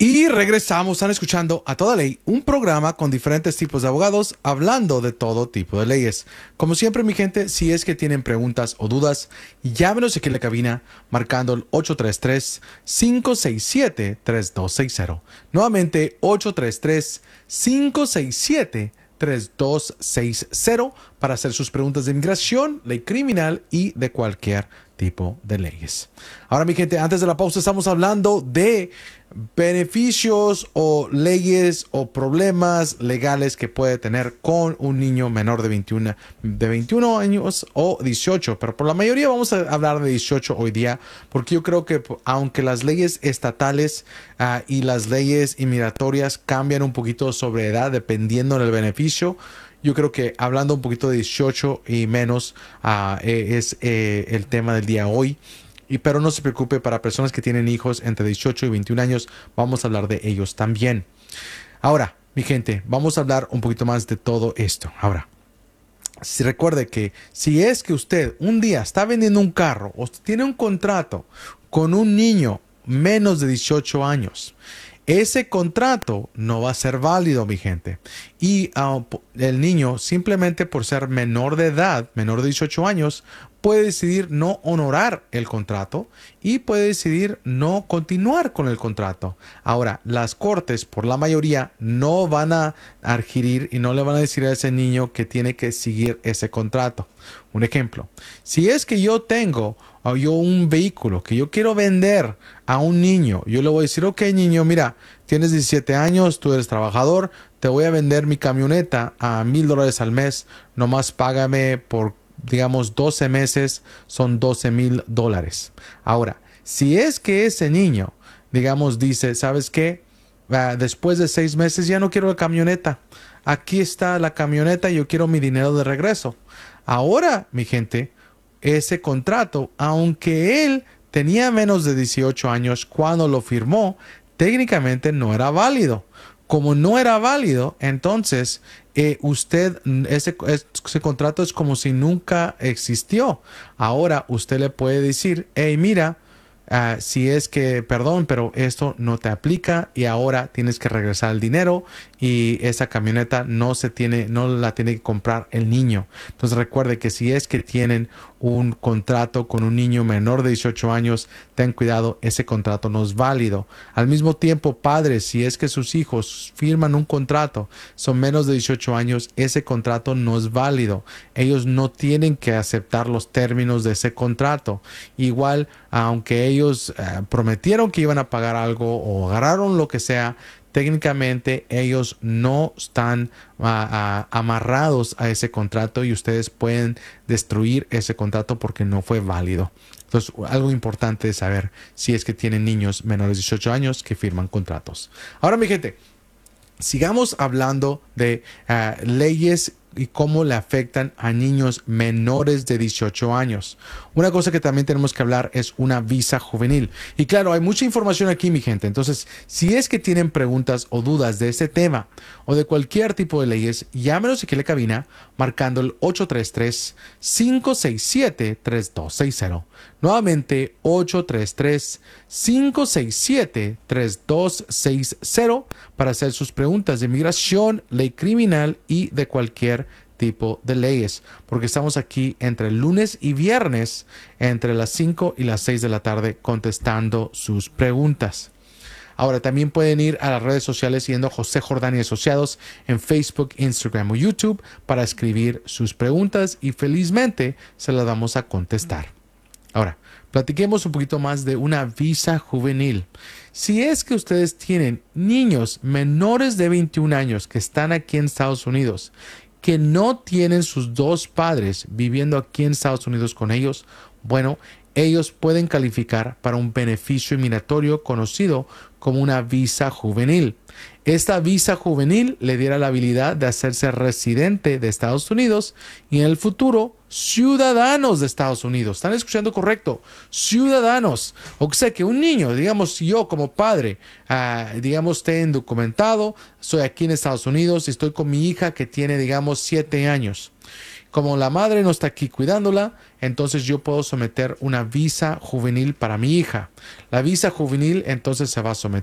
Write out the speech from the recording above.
Y regresamos, están escuchando A Toda Ley, un programa con diferentes tipos de abogados hablando de todo tipo de leyes. Como siempre, mi gente, si es que tienen preguntas o dudas, llámenos aquí en la cabina marcando el 833-567-3260. Nuevamente, 833-567-3260 para hacer sus preguntas de inmigración, ley criminal y de cualquier tipo de leyes. Ahora, mi gente, antes de la pausa estamos hablando de beneficios o leyes o problemas legales que puede tener con un niño menor de 21 años o 18, pero por la mayoría vamos a hablar de 18 hoy día, porque yo creo que aunque las leyes estatales y las leyes inmigratorias cambian un poquito sobre edad dependiendo del beneficio, yo creo que hablando un poquito de 18 y menos es el tema del día hoy. Pero no se preocupe, para personas que tienen hijos entre 18 y 21 años, vamos a hablar de ellos también. Ahora, mi gente, vamos a hablar un poquito más de todo esto. Ahora, recuerde que si es que usted un día está vendiendo un carro o tiene un contrato con un niño menos de 18 años, ese contrato no va a ser válido, mi gente. Y el niño, simplemente por ser menor de edad, menor de 18 años, puede decidir no honorar el contrato y puede decidir no continuar con el contrato. Ahora, las cortes, por la mayoría, no van a adquirir y no le van a decir a ese niño que tiene que seguir ese contrato. Un ejemplo, si es que yo tengo un vehículo que yo quiero vender a un niño, yo le voy a decir, ok, niño, mira, tienes 17 años, tú eres trabajador, te voy a vender mi camioneta a $1,000 al mes, nomás págame por, digamos, 12 meses, son $12,000. Ahora, si es que ese niño, digamos, dice, ¿sabes qué? Después de 6 meses ya no quiero la camioneta. Aquí está la camioneta y yo quiero mi dinero de regreso. Ahora, mi gente, ese contrato, aunque él tenía menos de 18 años cuando lo firmó, técnicamente no era válido. Como no era válido, entonces ese contrato es como si nunca existió. Ahora usted le puede decir, hey, mira, si es que, perdón, pero esto no te aplica y ahora tienes que regresar el dinero y esa camioneta no la tiene que comprar el niño. Entonces recuerde que si es que tienen un contrato con un niño menor de 18 años, ten cuidado, ese contrato no es válido. Al mismo tiempo, padres, si es que sus hijos firman un contrato, son menos de 18 años, ese contrato no es válido. Ellos no tienen que aceptar los términos de ese contrato. Igual, aunque ellos prometieron que iban a pagar algo o agarraron lo que sea, técnicamente ellos no están amarrados a ese contrato y ustedes pueden destruir ese contrato porque no fue válido. Entonces, algo importante es saber si es que tienen niños menores de 18 años que firman contratos. Ahora, mi gente, sigamos hablando de leyes y cómo le afectan a niños menores de 18 años. Una cosa que también tenemos que hablar es una visa juvenil. Y claro, hay mucha información aquí, mi gente. Entonces, si es que tienen preguntas o dudas de este tema o de cualquier tipo de leyes, llámenos aquí a la cabina marcando el 833-567-3260. Nuevamente, 833-567-3260 para hacer sus preguntas de inmigración, ley criminal y de cualquier tipo de leyes, porque estamos aquí entre lunes y viernes entre las 5 y las 6 de la tarde contestando sus preguntas. Ahora también pueden ir a las redes sociales siguiendo José Jordán y Asociados en Facebook, Instagram o YouTube para escribir sus preguntas y felizmente se las vamos a contestar. Ahora, platiquemos un poquito más de una visa juvenil. Si es que ustedes tienen niños menores de 21 años que están aquí en Estados Unidos, que no tienen sus dos padres viviendo aquí en Estados Unidos con ellos, bueno, ellos pueden calificar para un beneficio migratorio conocido como una visa juvenil. Esta visa juvenil le diera la habilidad de hacerse residente de Estados Unidos y en el futuro ciudadanos de Estados Unidos. ¿Están escuchando correcto? Ciudadanos. O sea que un niño, digamos yo como padre, digamos esté indocumentado, estoy aquí en Estados Unidos y estoy con mi hija que tiene digamos 7 años. Como la madre no está aquí cuidándola, entonces yo puedo someter una visa juvenil para mi hija. La visa juvenil entonces se va a someter